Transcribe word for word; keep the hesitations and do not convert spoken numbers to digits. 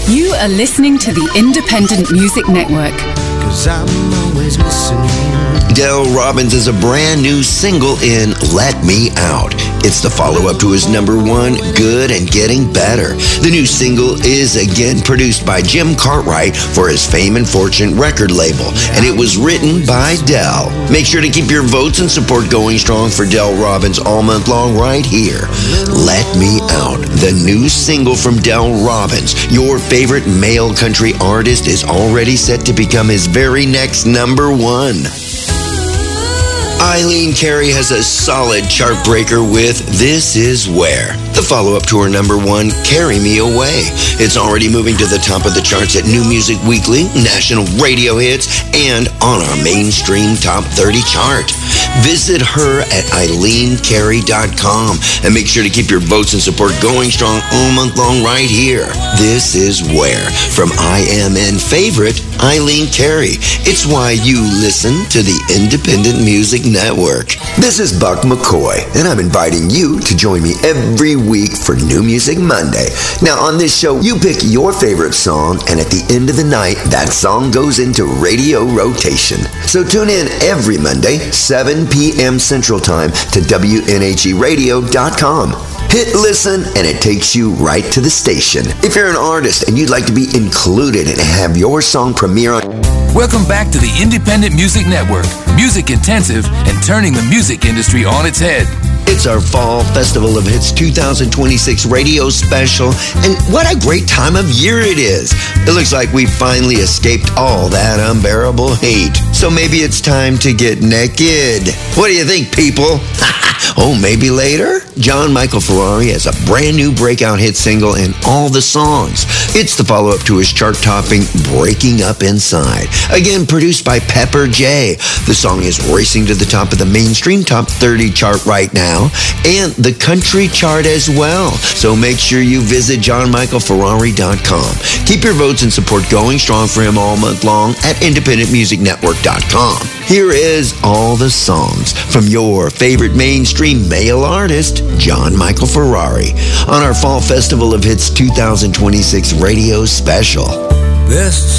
You are listening to the Independent Music Network. 'Cause I'm always missing you. Del Robbins is a brand new single in Let Me Out. It's the follow-up to his number one, Good and Getting Better. The new single is again produced by Jim Cartwright for his Fame and Fortune record label, and it was written by Del. Make sure to keep your votes and support going strong for Del Robbins all month long right here. Let Me Out, the new single from Del Robbins, your favorite male country artist, is already set to become his very next number one. Eileen Carey has a solid chart breaker with This Is Where, the follow-up to her number one, Carry Me Away. It's already moving to the top of the charts at New Music Weekly, National Radio Hits, and on our mainstream top thirty chart. Visit her at eileen carey dot com and make sure to keep your votes and support going strong all month long right here. This Is Where, from I M N favorite, Eileen Carey. It's why you listen to the Independent Music Network. This is Buck McCoy, and I'm inviting you to join me every week for New Music Monday. Now, on this show, you pick your favorite song, and at the end of the night, that song goes into radio rotation. So tune in every Monday, seven p.m. Central Time, to W N H E radio dot com. Hit listen, and it takes you right to the station. If you're an artist and you'd like to be included and have your song premiere on... Welcome back to the Independent Music Network, music intensive and turning the music industry on its head. It's our Fall Festival of Hits two thousand twenty-six radio special, and what a great time of year it is. It looks like we finally escaped all that unbearable hate. So maybe it's time to get naked. What do you think, people? Oh, maybe later? John Michael Ferrari has a brand new breakout hit single and all the songs. It's the follow-up to his chart-topping Breaking Up Inside. Again, produced by Pepper J. The song is racing to the top of the mainstream top thirty chart right now and the country chart as well. So make sure you visit john michael ferrari dot com. Keep your votes and support going strong for him all month long at independent music network dot com. Here is All the Songs from your favorite mainstream male artist, John Michael Ferrari, on our Fall Festival of Hits two thousand twenty-six radio special. Best